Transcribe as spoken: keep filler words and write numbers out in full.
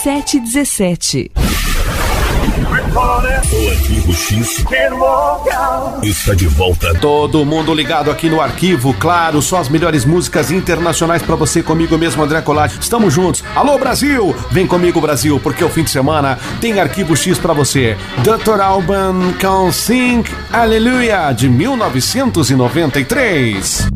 sete dezessete. O Arquivo X está de volta. Todo mundo ligado aqui no Arquivo, claro, só as melhores músicas internacionais pra você, comigo mesmo, André Colatti. Estamos juntos. Alô, Brasil! Vem comigo, Brasil, porque o fim de semana tem Arquivo X pra você. doutor Alban com Sing Hallelujah, de mil novecentos e noventa e três.